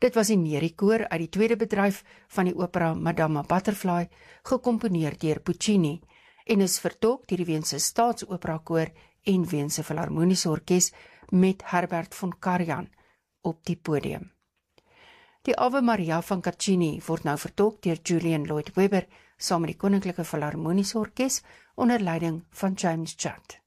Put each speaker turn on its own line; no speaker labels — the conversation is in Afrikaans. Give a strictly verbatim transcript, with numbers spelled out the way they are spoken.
Dit was die Meri-koor uit die tweede bedryf van die opera Madama Butterfly, gekomponeer deur Puccini, en is vertolk deur die Weense Staatsopera Koor en Weense Filharmoniese Orkees met Herbert von Karajan op die podium. Die Ave Maria van Caccini word nou vertolk deur Julian Lloyd Webber saam met die Koninklike Filharmoniese Orkees onder leiding van James Judd.